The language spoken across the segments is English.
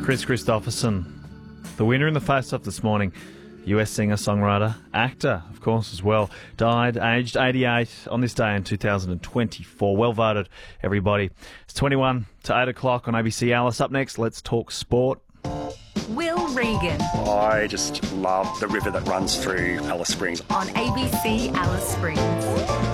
Chris Christopherson, the winner in the face-off this morning. US singer, songwriter, actor, of course, as well. Died aged 88 on this day in 2024. Well voted, everybody. It's 21 to 8 o'clock on ABC Alice. Up next, let's talk sport. Will Regan I just love the river that runs through Alice Springs. on ABC Alice Springs.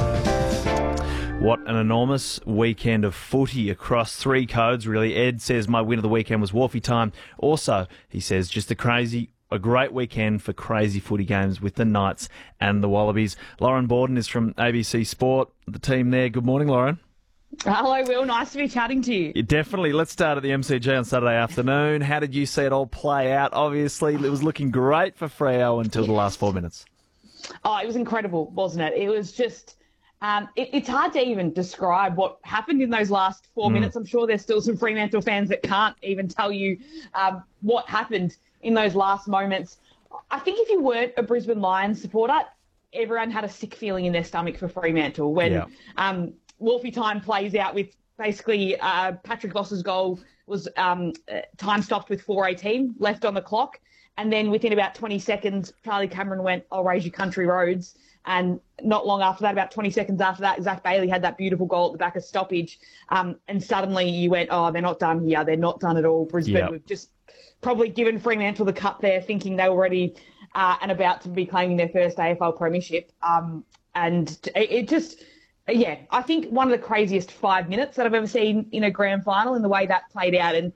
What an enormous weekend of footy across three codes, really. Ed says my win of the weekend was Wharfie time. Also, he says just a great weekend for crazy footy games with the Knights and the Wallabies. Lauren Borden is from ABC Sport, the team there. Good morning, Lauren. Hello, Will. Nice to be chatting to you. Definitely. Let's start at the MCG on Saturday afternoon. How did you see it all play out? Obviously, it was looking great for Freo until the last 4 minutes. Oh, it was incredible, wasn't it? It was just... it's hard to even describe what happened in those last 4 minutes. I'm sure there's still some Fremantle fans that can't even tell you what happened in those last moments. I think if you weren't a Brisbane Lions supporter, everyone had a sick feeling in their stomach for Fremantle when Wolfie time plays out with basically Patrick Voss's goal was time stopped with 4:18 left on the clock. And then within about 20 seconds, Charlie Cameron went, "I'll raise your country roads." And not long after that, about 20 seconds after that, Zach Bailey had that beautiful goal at the back of stoppage. And suddenly you went, oh, they're not done here. They're not done at all. Brisbane, we've just probably given Fremantle the cup there, thinking they were ready and about to be claiming their first AFL premiership. And it just, I think one of the craziest 5 minutes that I've ever seen in a grand final in the way that played out. And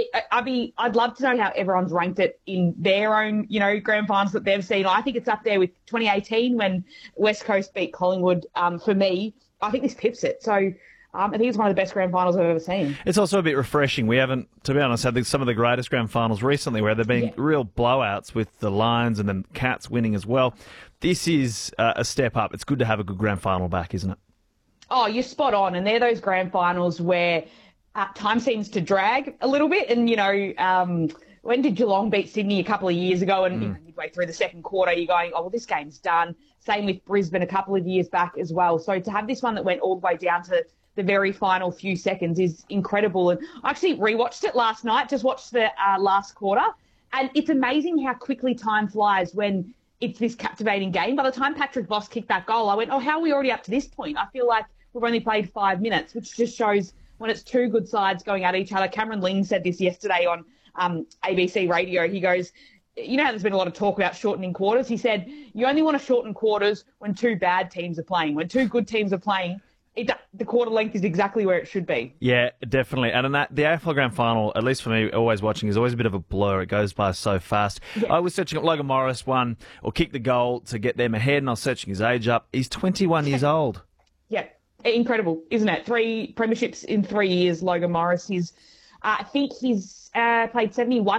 I'd love to know how everyone's ranked it in their own, grand finals that they've seen. I think it's up there with 2018 when West Coast beat Collingwood. For me, I think this pips it. So I think it's one of the best grand finals I've ever seen. It's also a bit refreshing. We haven't, to be honest, had some of the greatest grand finals recently where there have been real blowouts with the Lions and then Cats winning as well. This is a step up. It's good to have a good grand final back, isn't it? Oh, you're spot on. And they're those grand finals where time seems to drag a little bit. And, when did Geelong beat Sydney a couple of years ago? And midway through the second quarter, you're going, oh, well, this game's done. Same with Brisbane a couple of years back as well. So to have this one that went all the way down to the very final few seconds is incredible. And I actually rewatched it last night, just watched the last quarter. And it's amazing how quickly time flies when it's this captivating game. By the time Patrick Voss kicked that goal, I went, oh, how are we already up to this point? I feel like we've only played 5 minutes, which just shows when it's two good sides going at each other. Cameron Ling said this yesterday on ABC Radio. He goes, you know how there's been a lot of talk about shortening quarters? He said, you only want to shorten quarters when two bad teams are playing. When two good teams are playing, the quarter length is exactly where it should be. Yeah, definitely. And in that, the AFL Grand Final, at least for me, always watching, is always a bit of a blur. It goes by so fast. Yeah. I was searching up Logan Morris won or kicked the goal to get them ahead, and I was searching his age up. He's 21 years old. Yeah. Incredible, isn't it? 3 premierships in 3 years, Logan Morris. I think he's played 71